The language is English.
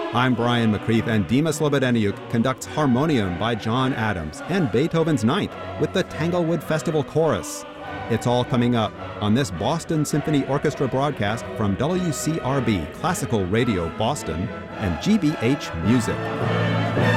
I'm Brian McCreath, and Dima Slobodeniuk conducts Harmonium by John Adams and Beethoven's Ninth with the Tanglewood Festival Chorus. It's all coming up on this Boston Symphony Orchestra broadcast from WCRB Classical Radio Boston and GBH Music.